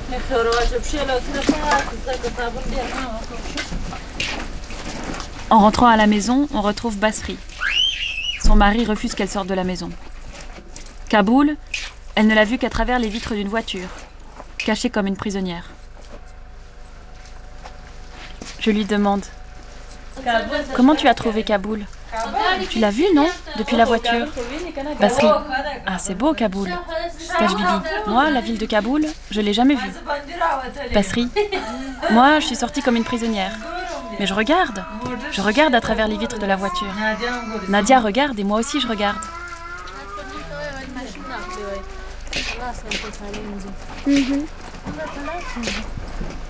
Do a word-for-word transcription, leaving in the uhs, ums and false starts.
En rentrant à la maison, on retrouve Basri. Son mari refuse qu'elle sorte de la maison. Kaboul, elle ne l'a vue qu'à travers les vitres d'une voiture, cachée comme une prisonnière. Je lui demande « Comment tu as trouvé Kaboul ? Tu l'as vu, non ? Depuis la voiture ?» Basri : « Ah, c'est beau, Kaboul. » Tajbidi : « Moi, la ville de Kaboul, je l'ai jamais vue. » Basri : « Moi, je suis sortie comme une prisonnière. Mais je regarde. Je regarde à travers les vitres de la voiture. Nadia regarde et moi aussi je regarde. » Mhm.